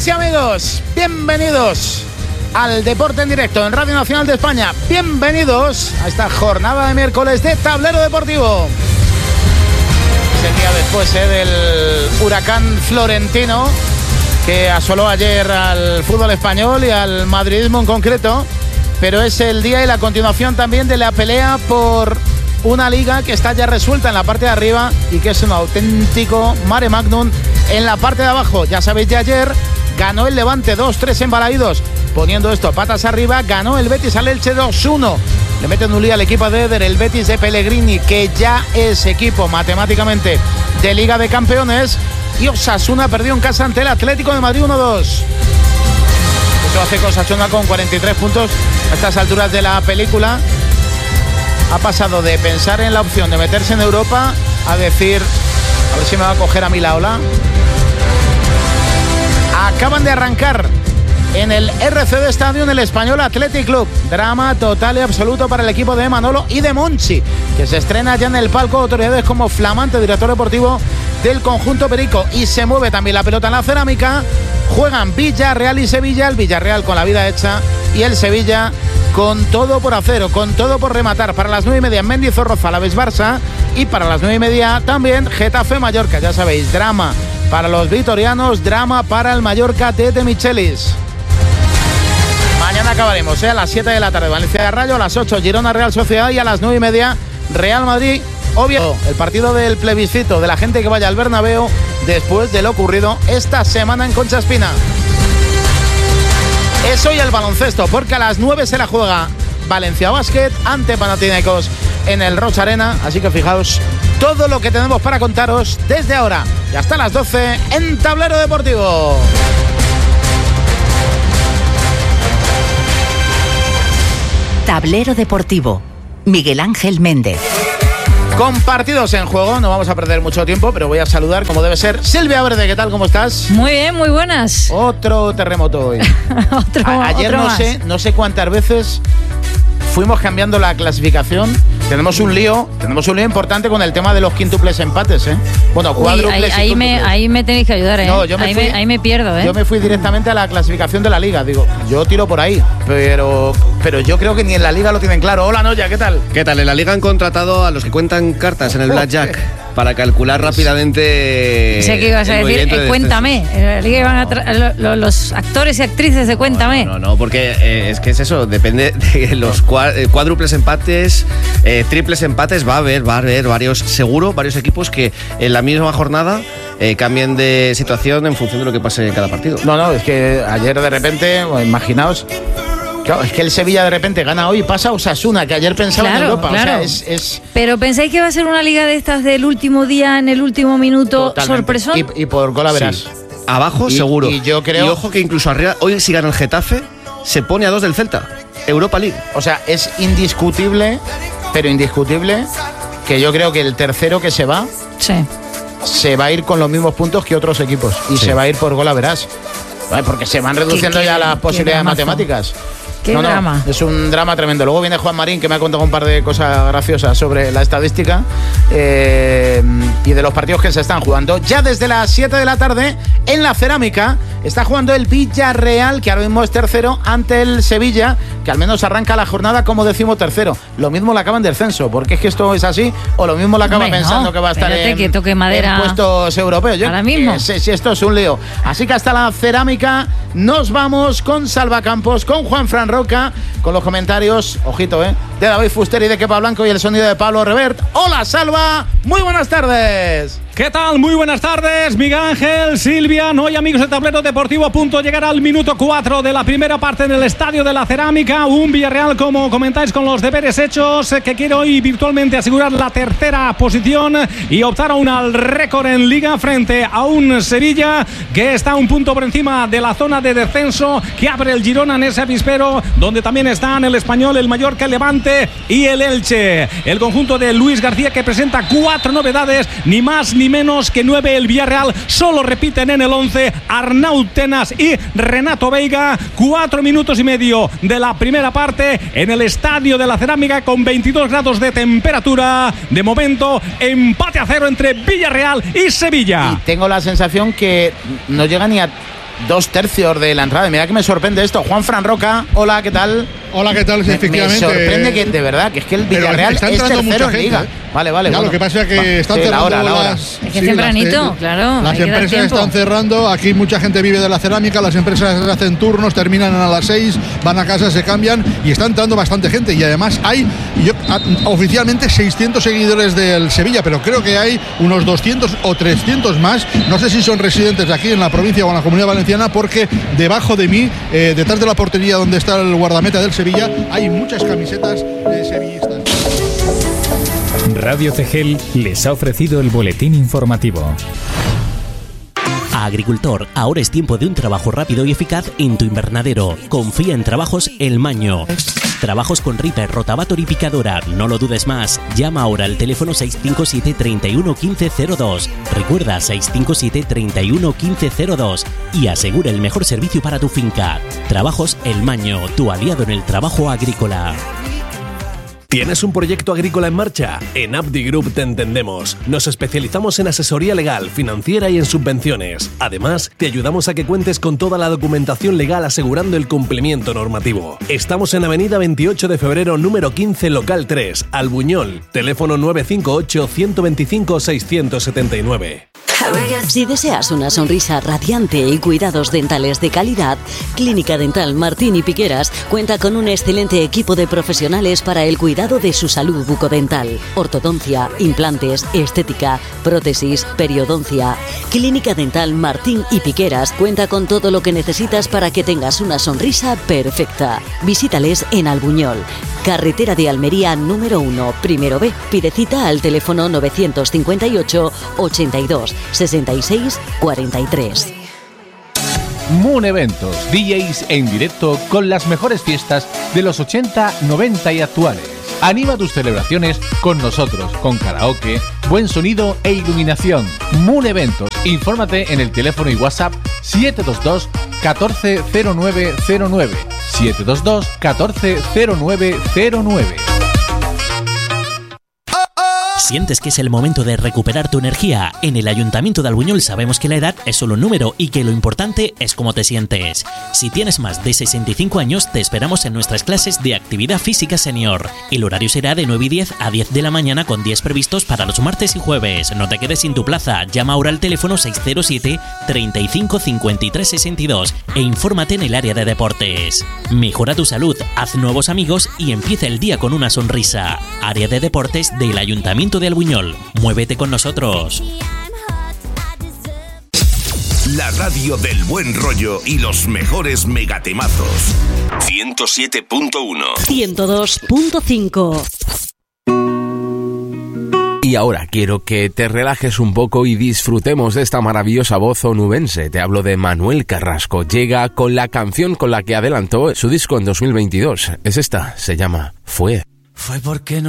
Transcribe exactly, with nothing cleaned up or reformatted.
Amigas y amigos, bienvenidos al Deporte en Directo en Radio Nacional de España. Bienvenidos a esta jornada de miércoles de Tablero Deportivo. Es el día después eh, del huracán florentino que asoló ayer al fútbol español y al madridismo en concreto, pero es el día y la continuación también de la pelea por una liga que está ya resuelta en la parte de arriba y que es un auténtico mare magnum en la parte de abajo. Ya sabéis, de ayer ganó el Levante dos tres en Balaídos, poniendo esto patas arriba. Ganó el Betis al Elche dos uno. Le meten un lío al equipo de Eder, el Betis de Pellegrini, que ya es equipo matemáticamente de Liga de Campeones. Y Osasuna perdió en casa ante el Atlético de Madrid uno dos. Eso hace que Osasuna con cuarenta y tres puntos a estas alturas de la película ha pasado de pensar en la opción de meterse en Europa a decir, a ver si me va a coger a mí la ola. Acaban de arrancar en el R C D Estadio, en el Español Athletic Club. Drama total y absoluto para el equipo de Manolo y de Monchi, que se estrena ya en el palco de autoridades como flamante director deportivo del conjunto perico. Y se mueve también la pelota en la cerámica. Juegan Villarreal y Sevilla, el Villarreal con la vida hecha y el Sevilla con todo por hacer, con todo por rematar. Para las nueve y media en Mendizorroza, Alavés Barça, y para las nueve y media también Getafe Mallorca. Ya sabéis, drama para los vitorianos, drama para el Mallorca de De Michelis. Mañana acabaremos ¿eh? a las siete de la tarde Valencia de Rayo, a las ocho Girona Real Sociedad y a las nueve y media Real Madrid. Obvio, el partido del plebiscito de la gente que vaya al Bernabéu después de lo ocurrido esta semana en Concha Espina. Eso y el baloncesto, porque a las nueve se la juega Valencia Basket ante Panathinaikos en el Rocha Arena. Así que fijaos todo lo que tenemos para contaros desde ahora y hasta las doce en Tablero Deportivo. Tablero Deportivo, Miguel Ángel Méndez. Con partidos en juego, no vamos a perder mucho tiempo, pero voy a saludar como debe ser. Silvia Verde, ¿qué tal? ¿Cómo estás? Muy bien, muy buenas. Otro terremoto hoy. otro, a- ayer otro no más. sé, no sé cuántas veces fuimos cambiando la clasificación. Tenemos un lío, tenemos un lío importante con el tema de los quíntuples empates, ¿eh? Bueno, Uy, cuádruples ahí, y ahí, me, quíntuples. ahí me tenéis que ayudar, ¿eh? No, yo me ahí, fui- me, ahí me pierdo, ¿eh? Yo me fui directamente a la clasificación de la liga. Digo, yo tiro por ahí, pero pero yo creo que ni en la liga lo tienen claro. Hola, Noya, ¿qué tal? ¿Qué tal? En la liga han contratado a los que cuentan cartas en el blackjack para calcular rápidamente. Sé que ibas a el decir, movimiento eh, de Cuéntame. En la liga iban a tra- lo- lo- los actores y actrices de Cuéntame. No, no, no, porque eh, es que es eso, depende de los cua- eh, cuádruples empates, eh, triples empates, va a haber, va a haber varios, seguro, varios equipos que en la misma jornada eh, cambien de situación en función de lo que pase en cada partido. No, no, es que ayer de repente, bueno, imaginaos, claro, es que el Sevilla de repente gana hoy y pasa a Osasuna, que ayer pensaba Claro, en Europa. claro. O sea, es, es Pero ¿pensáis que va a ser una liga de estas del último día, en el último minuto, totalmente. sorpresón? Y, y por gol a verás. Sí. Abajo, Y- seguro. y yo creo- Y ojo que incluso arriba, hoy si gana el Getafe, se pone a dos del Celta. Europa League. O sea, es indiscutible, pero indiscutible, que yo creo que el tercero que se va, Sí. se va a ir con los mismos puntos que otros equipos. Y Sí. se va a ir por gol a verás. Vale, porque se van reduciendo Qué- ya qué- las qué posibilidades dramazo. matemáticas. Qué No, no, drama. es un drama tremendo. Luego viene Juan Marín, que me ha contado un par de cosas graciosas sobre la estadística eh, y de los partidos que se están jugando. Ya desde las siete de la tarde, en la cerámica, está jugando el Villarreal, que ahora mismo es tercero, ante el Sevilla, que al menos arranca la jornada como decimotercero. Lo mismo le acaban del censo, porque es que esto es así, o lo mismo le acaba Hombre, pensando no, que va a estar espérate en, que toque madera en puestos europeos. Yo- ahora mismo. eh, sí, sí, esto es un lío. Así que hasta la cerámica nos vamos con Salvacampos, con Juan Fran Roca, con los comentarios, ojito, eh, de David Fuster y de Kepa Blanco y el sonido de Pablo Revert. Hola, Salva, muy buenas tardes. ¿Qué tal? Muy buenas tardes, Miguel Ángel, Silvia, no, y amigos de Tablero Deportivo, a punto de llegar al minuto cuatro de la primera parte en el Estadio de la Cerámica. Un Villarreal, como comentáis, con los deberes hechos, que quiere hoy virtualmente asegurar la tercera posición y optar aún al récord en Liga frente a un Sevilla que está un punto por encima de la zona de descenso, que abre el Girona en ese avispero, donde también están el Español, el Mallorca, el Levante y el Elche. El conjunto de Luis García, que presenta cuatro novedades, ni más ni menos que nueve. El Villarreal solo repiten en el once Arnau Tenas y Renato Veiga. Cuatro minutos y medio de la primera parte en el Estadio de la Cerámica, con veintidós grados de temperatura. De momento, empate a cero entre Villarreal y Sevilla. Y tengo la sensación que no llega ni a dos tercios de la entrada. Mira que me sorprende esto. Juan Fran Roca, hola, ¿qué tal? Hola, ¿qué tal? Sí, me, efectivamente. Me sorprende que, de verdad, que es que el Villarreal es tercero en Liga. ¿eh? Vale, vale. Ya, bueno. Lo que pasa es que Va, están sí, cerrando la hora, la hora. las... Es que sí, tempranito, las, claro. Las empresas están cerrando. Aquí mucha gente vive de la cerámica. Las empresas hacen turnos, terminan a las seis, van a casa, se cambian y está entrando bastante gente. Y además hay yo, oficialmente seiscientos seguidores del Sevilla, pero creo que hay unos doscientos o trescientos más. No sé si son residentes de aquí en la provincia o en la Comunidad Valenciana, porque debajo de mí, eh, detrás de la portería donde está el guardameta del Sevilla, hay muchas camisetas de sevillistas. Radio Tegel les ha ofrecido el boletín informativo. Agricultor, ahora es tiempo de un trabajo rápido y eficaz en tu invernadero. Confía en Trabajos El Maño. Trabajos con Reaper, Rotavator y Picadora. No lo dudes más. Llama ahora al teléfono seis cinco siete, treinta y uno, quince cero dos. Recuerda seis cinco siete, treinta y uno, quince cero dos y asegura el mejor servicio para tu finca. Trabajos El Maño, tu aliado en el trabajo agrícola. ¿Tienes un proyecto agrícola en marcha? En Abdi Group te entendemos. Nos especializamos en asesoría legal, financiera y en subvenciones. Además, te ayudamos a que cuentes con toda la documentación legal asegurando el cumplimiento normativo. Estamos en Avenida veintiocho de febrero, número quince, local tres, Albuñol. Teléfono nueve cinco ocho, uno dos cinco, seis siete nueve. Si deseas una sonrisa radiante y cuidados dentales de calidad, Clínica Dental Martín y Piqueras cuenta con un excelente equipo de profesionales para el cuidado de su salud bucodental, ortodoncia, implantes, estética, prótesis, periodoncia. Clínica Dental Martín y Piqueras cuenta con todo lo que necesitas para que tengas una sonrisa perfecta. Visítales en Albuñol, carretera de Almería número uno, primero B. Pide cita al teléfono novecientos cincuenta y ocho, ochenta y dos, sesenta y seis, cuarenta y tres. Moon Eventos, D Js en directo con las mejores fiestas de los ochenta, noventa y actuales. Anima tus celebraciones con nosotros, con karaoke, buen sonido e iluminación. Moon Eventos, infórmate en el teléfono y WhatsApp siete dos dos, catorce cero nueve cero nueve, siete dos dos, catorce cero nueve cero nueve. ¿Sientes que es el momento de recuperar tu energía? En el Ayuntamiento de Albuñol sabemos que la edad es solo un número y que lo importante es cómo te sientes. Si tienes más de sesenta y cinco años, te esperamos en nuestras clases de actividad física senior. El horario será de nueve y diez a diez de la mañana con diez previstos para los martes y jueves. No te quedes sin tu plaza. Llama ahora al teléfono seis cero siete, treinta y cinco, cincuenta y tres sesenta y dos e infórmate en el área de deportes. Mejora tu salud, haz nuevos amigos y empieza el día con una sonrisa. Área de deportes del Ayuntamiento de Albuñol. Muévete con nosotros. La radio del buen rollo y los mejores megatemazos. ciento siete punto uno. ciento dos punto cinco. Y ahora quiero que te relajes un poco y disfrutemos de esta maravillosa voz onubense. Te hablo de Manuel Carrasco. Llega con la canción con la que adelantó su disco en dos mil veintidós. Es esta, se llama Fue. Fue porque no